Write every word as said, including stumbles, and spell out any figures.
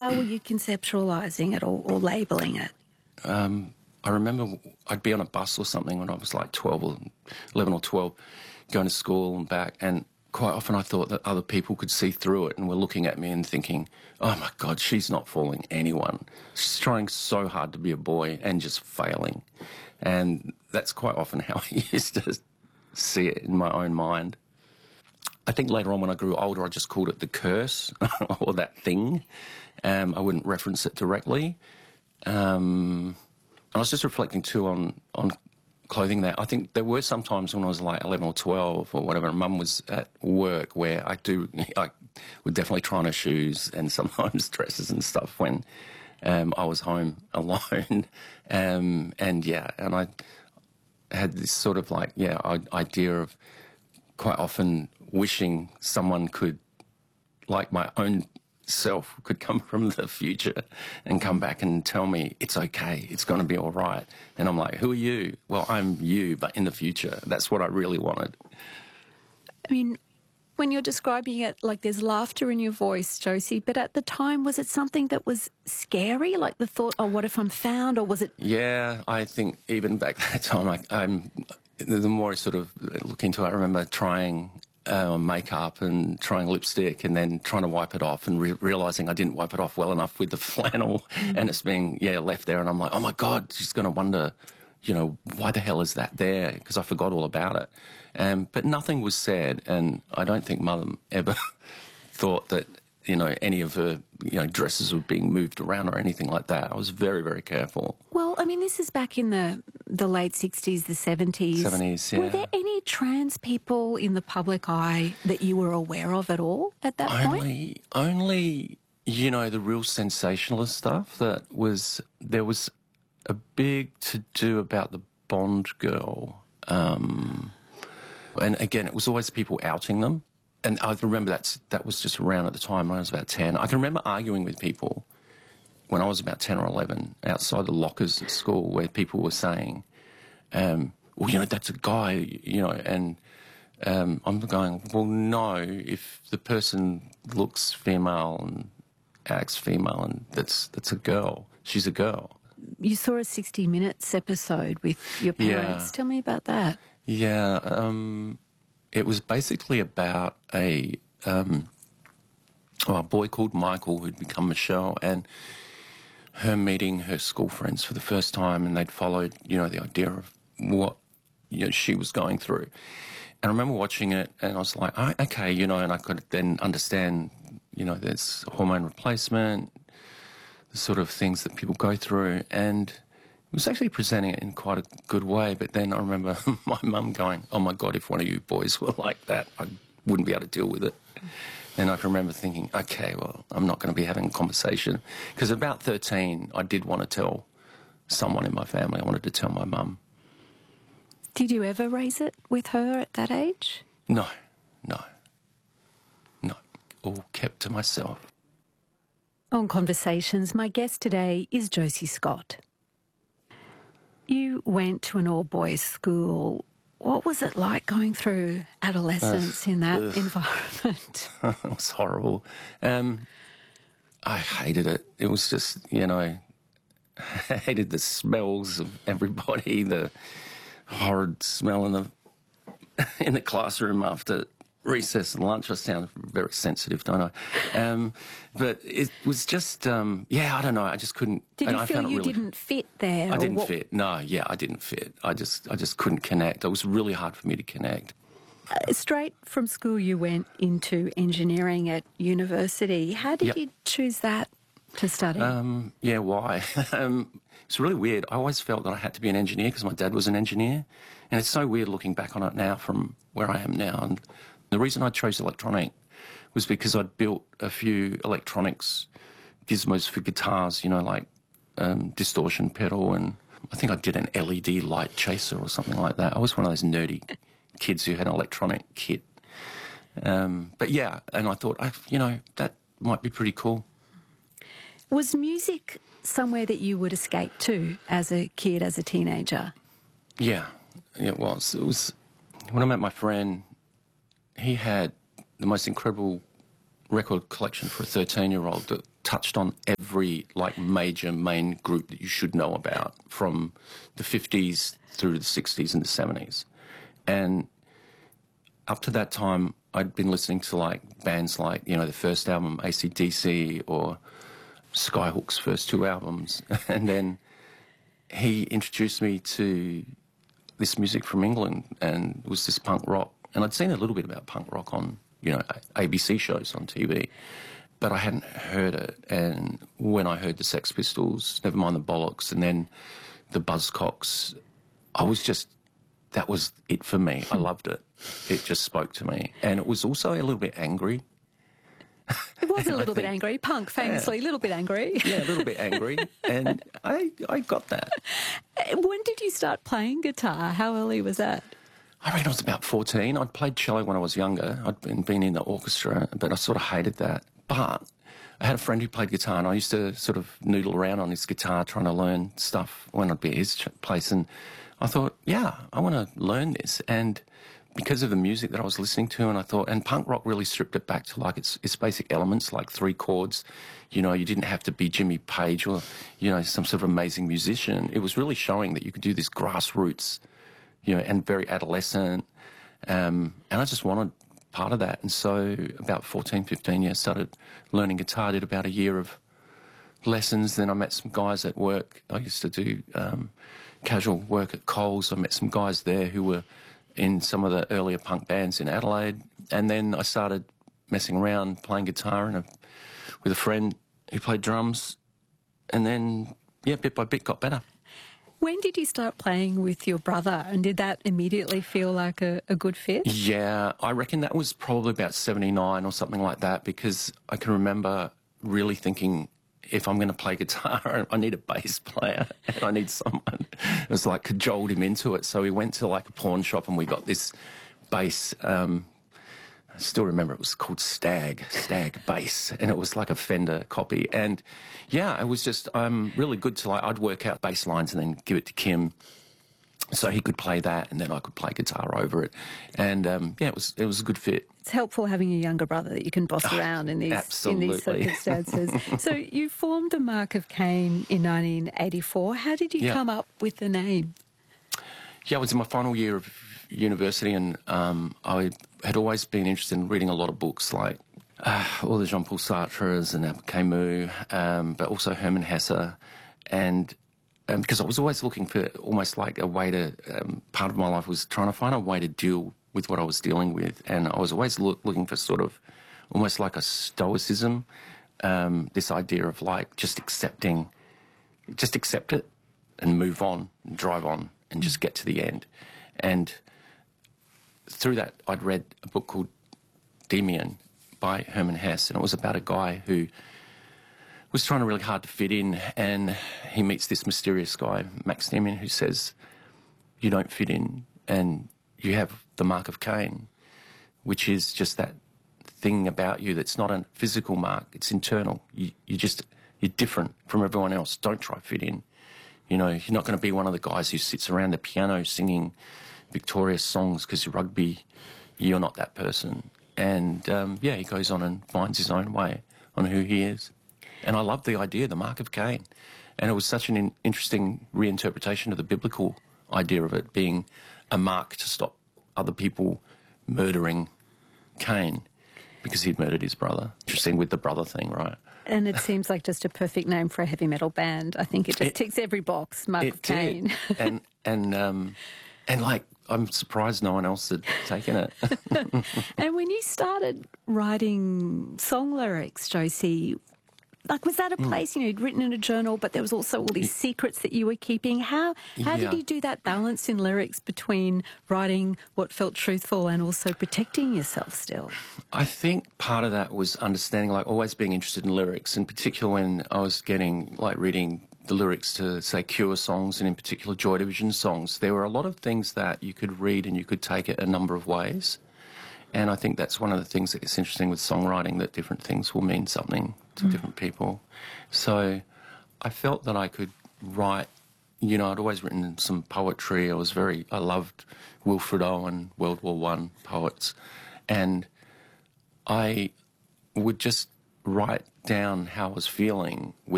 how were you conceptualising it or, or labelling it? Um, I remember I'd be on a bus or something when I was like twelve or eleven or twelve, going to school and back, and quite often I thought that other people could see through it and were looking at me and thinking, oh my God, she's not fooling anyone. She's trying so hard to be a boy and just failing. And that's quite often how I used to see it in my own mind. I think later on when I grew older, I just called it the curse or that thing. Um, I wouldn't reference it directly. Um, I was just reflecting too on, on clothing that. I think there were some times when I was like eleven or twelve or whatever, and Mum was at work where I do, I would definitely try on her shoes and sometimes dresses and stuff when um, I was home alone. um, and yeah, and I had this sort of like, yeah, idea of quite often wishing someone could, like my own self, could come from the future and come back and tell me it's okay, it's going to be all right. And I'm like, who are you? Well, I'm you, but in the future. That's what I really wanted. I mean, when you're describing it, like there's laughter in your voice, Josie, but at the time, was it something that was scary? Like the thought, oh, what if I'm found? Or was it... Yeah, I think even back that time, I, I'm, the more I sort of look into it, I remember trying uh, makeup and trying lipstick and then trying to wipe it off and re realising I didn't wipe it off well enough with the flannel mm. and it's being, yeah, left there. And I'm like, oh my God, she's going to wonder, you know, why the hell is that there? Because I forgot all about it. Um, but nothing was said, and I don't think Mum ever thought that, you know, any of her, you know, dresses were being moved around or anything like that. I was very, very careful. Well, I mean, this is back in the, the late sixties, the seventies. seventies, yeah. Were there any trans people in the public eye that you were aware of at all at that only, point? Only, you know, the real sensationalist stuff that was, there was a big to-do about the Bond girl. Um... And again, it was always people outing them. And I remember that's, that was just around at the time when I was about ten. I can remember arguing with people when I was about ten or eleven outside the lockers at school where people were saying, um, well, you know, that's a guy, you know, and um, I'm going, well, no, if the person looks female and acts female and that's, that's a girl, she's a girl. You saw a sixty minutes episode with your parents. Yeah. Tell me about that. Yeah, um, it was basically about a, um, oh, a boy called Michael who'd become Michelle and her meeting her school friends for the first time, and they'd followed, you know, the idea of what, you know, she was going through. And I remember watching it and I was like, oh, okay, you know, and I could then understand, you know, there's hormone replacement, the sort of things that people go through, and it was actually presenting it in quite a good way, but then I remember my mum going, oh my God, if one of you boys were like that, I wouldn't be able to deal with it. And I can remember thinking, okay, well, I'm not going to be having a conversation. Because at about thirteen, I did want to tell someone in my family. I wanted to tell my mum. Did you ever raise it with her at that age? No, no, no. All kept to myself. On Conversations, my guest today is Josie Scott. You went to an all-boys school. What was it like going through adolescence uh, in that ugh. environment? It was horrible. Um, I hated it. It was just, you know, I hated the smells of everybody, the horrid smell in the in the classroom after recess and lunch. I sound very sensitive, don't I? Um, but it was just, um, yeah, I don't know. I just couldn't. Did you I feel you really, didn't fit there? I didn't what? fit. No, yeah, I didn't fit. I just, I just couldn't connect. It was really hard for me to connect. Uh, straight from school, you went into engineering at university. How did yep. you choose that to study? Um, yeah, why? um, it's really weird. I always felt that I had to be an engineer because my dad was an engineer, and it's so weird looking back on it now from where I am now. And the reason I chose electronic was because I'd built a few electronics gizmos for guitars, you know, like um, distortion pedal, and I think I did an L E D light chaser or something like that. I was one of those nerdy kids who had an electronic kit. Um, but yeah, and I thought, I, you know, that might be pretty cool. Was music somewhere that you would escape to as a kid, as a teenager? Yeah, it was. It was when I met my friend. He had the most incredible record collection for a thirteen-year-old that touched on every like major main group that you should know about, from the fifties through to the sixties and the seventies. And up to that time, I'd been listening to like bands like, you know, the first album, A C D C, or Skyhook's first two albums. And then he introduced me to this music from England, and it was this punk rock. And I'd seen a little bit about punk rock on, you know, A B C shows on T V, but I hadn't heard it. And when I heard the Sex Pistols, never mind the Bollocks, and then the Buzzcocks, I was just, that was it for me. I loved it. It just spoke to me. And it was also a little bit angry. It was a little think, bit angry. Punk, famously, a yeah. little bit angry. Yeah, a little bit angry. And I, I got that. When did you start playing guitar? How early was that? I reckon I was about fourteen. I'd played cello when I was younger. I'd been, been in the orchestra, but I sort of hated that. But I had a friend who played guitar, and I used to sort of noodle around on his guitar trying to learn stuff when I'd be at his place. And I thought, yeah, I want to learn this. And because of the music that I was listening to, and I thought, and punk rock really stripped it back to like its, its basic elements, like three chords. You know, you didn't have to be Jimmy Page or, you know, some sort of amazing musician. It was really showing that you could do this grassroots, you know, and very adolescent. Um, and I just wanted part of that. And so about fourteen, fifteen years, started learning guitar, did about a year of lessons. Then I met some guys at work. I used to do um, casual work at Coles. I met some guys there who were in some of the earlier punk bands in Adelaide. And then I started messing around, playing guitar and a, with a friend who played drums. And then, yeah, bit by bit got better. When did you start playing with your brother, and did that immediately feel like a, a good fit? Yeah, I reckon that was probably about seventy-nine or something like that, because I can remember really thinking, if I'm going to play guitar, I need a bass player and I need someone. It was like cajoled him into it. So we went to like a pawn shop and we got this bass. Um, I still remember it was called Stag, Stag bass. And it was like a Fender copy. And yeah, it was just um, really good to like, I'd work out bass lines and then give it to Kim so he could play that, and then I could play guitar over it. And um, yeah, it was it was a good fit. It's helpful having a younger brother that you can boss Oh, around in these absolutely. in these circumstances. So you formed the Mark of Cain in nineteen eighty-four. How did you Yeah. come up with the name? Yeah, I was in my final year of university, and um, I had always been interested in reading a lot of books, like uh, all the Jean-Paul Sartres and Albert Camus, um, but also Hermann Hesse, and um, because I was always looking for almost like a way to, um, part of my life was trying to find a way to deal with what I was dealing with, and I was always look, looking for sort of almost like a stoicism, um, this idea of like just accepting, just accept it and move on, and drive on, and just get to the end. And through that, I'd read a book called Demian by Hermann Hesse, and it was about a guy who was trying really hard to fit in, and he meets this mysterious guy, Max Demian, who says, you don't fit in, and you have the mark of Cain, which is just that thing about you that's not a physical mark, it's internal. You, you just, you're different from everyone else. Don't try to fit in. You know, you're not going to be one of the guys who sits around the piano singing victorious songs because you're rugby. You're not that person. And, um, yeah, he goes on and finds his own way on who he is. And I love the idea, the mark of Cain. And it was such an in interesting reinterpretation of the biblical idea of it being a mark to stop other people murdering Cain because he'd murdered his brother. Interesting with the brother thing, right? And it seems like just a perfect name for a heavy metal band. I think it just It- ticks every box, Mark It of Cain. did. and, and, um, and, like, I'm surprised no one else had taken it. And when you started writing song lyrics, Josie, like, was that a place, you know, you'd written in a journal, but there was also all these secrets that you were keeping? How how Yeah. did you do that balance in lyrics between writing what felt truthful and also protecting yourself still? I think part of that was understanding, like, always being interested in lyrics, in particular when I was getting, like, reading the lyrics to, say, Cure songs and in particular Joy Division songs. There were a lot of things that you could read and you could take it a number of ways. And I think that's one of the things that's interesting with songwriting, that different things will mean something to mm. different people. So I felt that I could write, you know, I'd always written some poetry. I was very, I loved Wilfred Owen, World War One poets. And I would just write down how I was feeling